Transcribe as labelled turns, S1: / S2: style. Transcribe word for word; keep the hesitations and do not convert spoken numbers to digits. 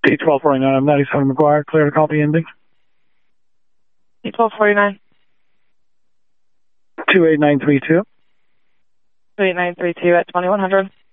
S1: C twelve forty-nine, I'm ninety-seven McGuire, clear to copy ending.
S2: C twelve forty-nine.
S1: two eight nine three two.
S2: two eight nine three two at twenty-one hundred.